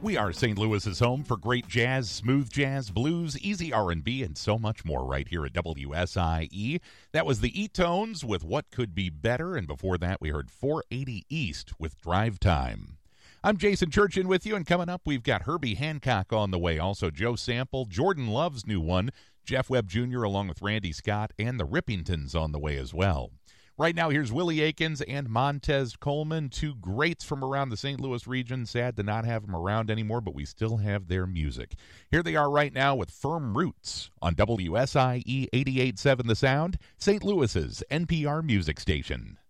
We are St. Louis's home for great jazz, smooth jazz, blues, easy R&B, and so much more right here at WSIE. That was the E-Tones with What Could Be Better, and before that we heard 480 East with Drive Time. I'm Jason Churchin with you, and coming up we've got Herbie Hancock on the way, also Joe Sample, Jordan Love's new one, Jeff Webb Jr. along with Randy Scott, and the Rippingtons on the way as well. Right now, here's Willie Aikens and Montez Coleman, two greats from around the St. Louis region. Sad to not have them around anymore, but we still have their music. Here they are right now with Firm Roots on WSIE 88.7 The Sound, St. Louis's NPR music station.